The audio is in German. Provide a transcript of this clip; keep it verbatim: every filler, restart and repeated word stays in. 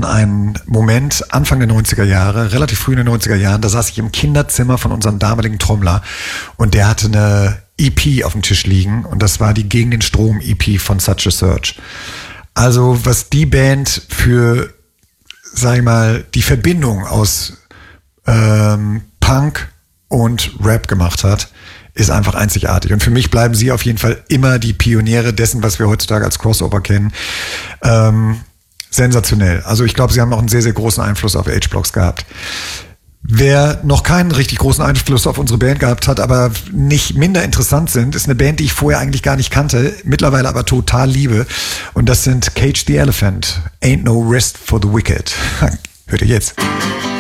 an einen Moment Anfang der neunziger Jahre, relativ früh in den neunziger Jahren. Da saß ich im Kinderzimmer von unserem damaligen Trommler und der hatte eine E P auf dem Tisch liegen und das war die Gegen den Strom E P von Such a Search. Also was die Band für, sag ich mal, die Verbindung aus ähm, Punk und Rap gemacht hat, ist einfach einzigartig. Und für mich bleiben sie auf jeden Fall immer die Pioniere dessen, was wir heutzutage als Crossover kennen. Ähm, sensationell. Also ich glaube, sie haben auch einen sehr, sehr großen Einfluss auf H-Blocks gehabt. Wer noch keinen richtig großen Einfluss auf unsere Band gehabt hat, aber nicht minder interessant sind, ist eine Band, die ich vorher eigentlich gar nicht kannte, mittlerweile aber total liebe. Und das sind Cage the Elephant. Ain't no rest for the wicked. Hört ihr jetzt.